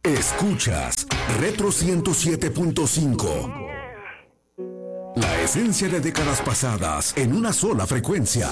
Escuchas Retro 107.5. La esencia de décadas pasadas en una sola frecuencia.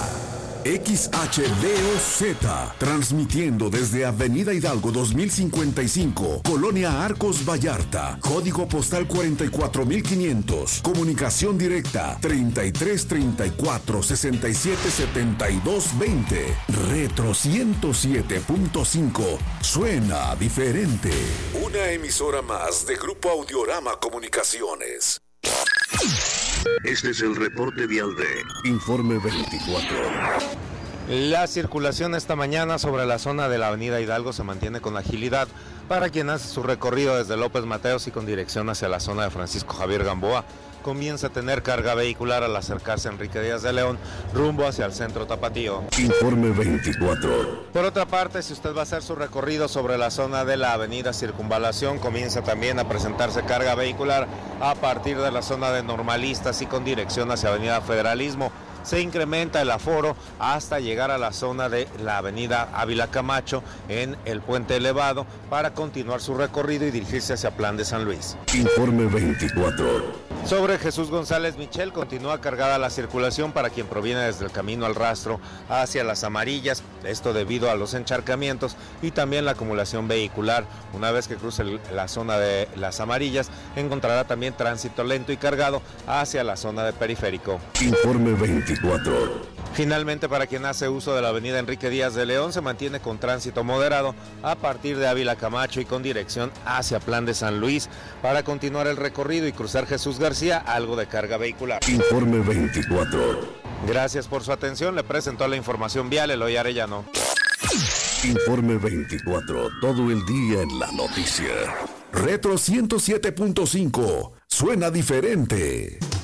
XHDOZ, transmitiendo desde Avenida Hidalgo 2055, Colonia Arcos Vallarta, código postal 44500, comunicación directa 3334 67 72 20. Retro 107.5, suena diferente. Una emisora más de Grupo Audiorama Comunicaciones. Este es el reporte vial de Informe 24. La circulación esta mañana sobre la zona de la Avenida Hidalgo se mantiene con agilidad para quien hace su recorrido desde López Mateos y con dirección hacia la zona de Francisco Javier Gamboa. Comienza a tener carga vehicular al acercarse a Enrique Díaz de León rumbo hacia el centro tapatío. Informe 24. Por otra parte, si usted va a hacer su recorrido sobre la zona de la avenida Circunvalación, comienza también a presentarse carga vehicular a partir de la zona de Normalistas y con dirección hacia avenida Federalismo. Se incrementa el aforo hasta llegar a la zona de la avenida Ávila Camacho en el puente elevado para continuar su recorrido y dirigirse hacia Plan de San Luis. Informe 24. Sobre Jesús González Michel continúa cargada la circulación para quien proviene desde el Camino al Rastro hacia Las Amarillas, esto debido a los encharcamientos y también la acumulación vehicular. Una vez que cruce la zona de Las Amarillas, encontrará también tránsito lento y cargado hacia la zona de Periférico. Informe 24. Finalmente, para quien hace uso de la avenida Enrique Díaz de León, se mantiene con tránsito moderado a partir de Ávila Camacho y con dirección hacia Plan de San Luis para continuar el recorrido y cruzar Jesús García, algo de carga vehicular. Informe 24. Gracias por su atención, le presentó la información vial Eloy Arellano. Informe 24, todo el día en la noticia. Retro 107.5, suena diferente.